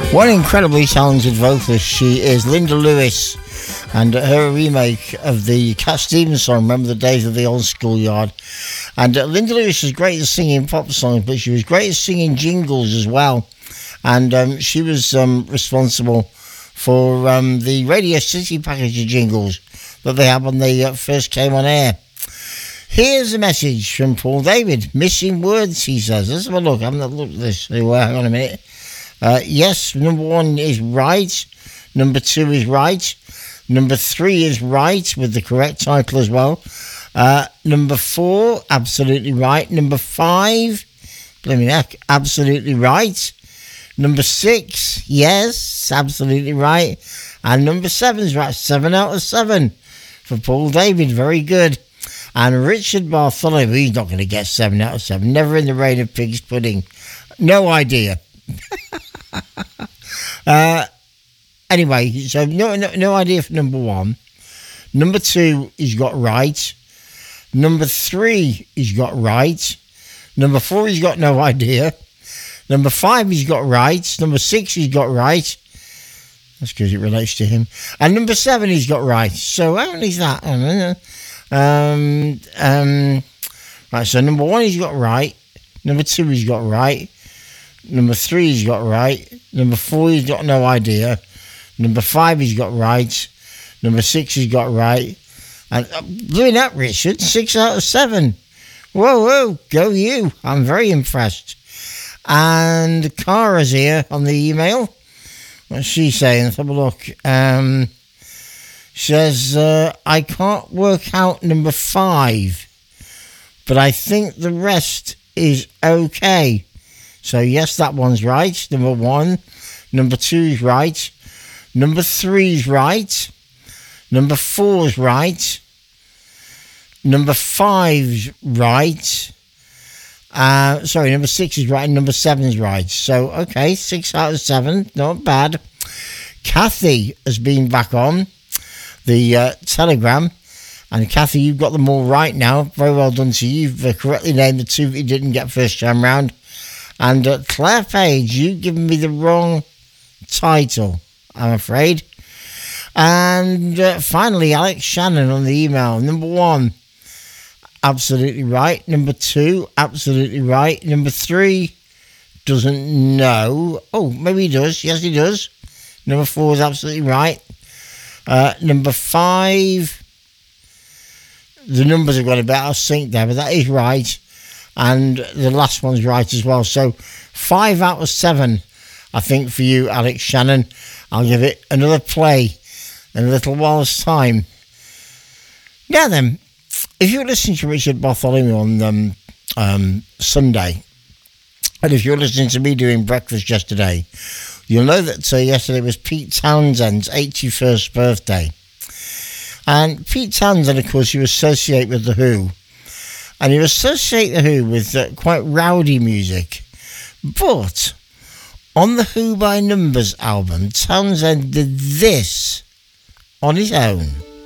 One incredibly talented vocalist she is, Linda Lewis, and her remake of the Cat Stevens song, Remember the Days of the Old Schoolyard. And Linda Lewis was great at singing pop songs, but she was great at singing jingles as well. And she was responsible for the Radio City package of jingles that they had when they first came on air. Here's a message from Paul David. Missing words, he says. Let's have a look. I haven't looked at this. Hang on a minute. Yes, number 1 is right. Number 2 is right. Number 3 is right with the correct title as well. Number 4, absolutely right. Number 5, blimey heck, absolutely right. Number 6, yes, absolutely right. And number 7 is right. 7 out of 7 for Paul David. Very good. And Richard Bartholomew, he's not going to get 7 out of 7. Never in the Rain of Pig's Pudding. No idea. Anyway, so no idea for number 1. Number 2 he's got right. Number 3 he's got right. Number 4 he's got no idea. Number 5 he's got right. Number 6 he's got right. That's because it relates to him. And number 7 he's got right. So how many is that? Right, so number 1 he's got right. Number 2 he's got right. Number 3 he's got right. Number 4 he's got no idea. Number 5 he's got right. Number 6 he's got right. And doing that, Richard, 6 out of 7. Whoa, go you. I'm very impressed. And Cara's here on the email. What's she saying? Let's have a look. She says, I can't work out number 5, but I think the rest is okay. So yes, that one's right. Number 1. Number 2 is right. Number 3 is right. Number 4 is right. Number 5 is right. Number 6 is right and number 7 is right. So, okay, 6 out of 7. Not bad. Kathy has been back on the Telegram. And Kathy, you've got them all right now. Very well done to you. You've correctly named the 2 that you didn't get first time round. And Claire Page, you've given me the wrong title, I'm afraid. And finally, Alex Shannon on the email. Number 1, absolutely right. Number 2, absolutely right. Number 3, doesn't know. Oh, maybe he does. Yes, he does. Number 4 is absolutely right. Number 5, the numbers have got a bit out of sync there, but that is right. And the last one's right as well. So 5 out of 7, I think, for you, Alex Shannon. I'll give it another play in a little while's time. Now then, if you're listening to Richard Bartholomew on Sunday, and if you're listening to me doing breakfast yesterday, you'll know that yesterday was Pete Townshend's 81st birthday. And Pete Townsend, of course, you associate with The Who. And you associate The Who with quite rowdy music. But on the Who by Numbers album, Townsend did this on his own.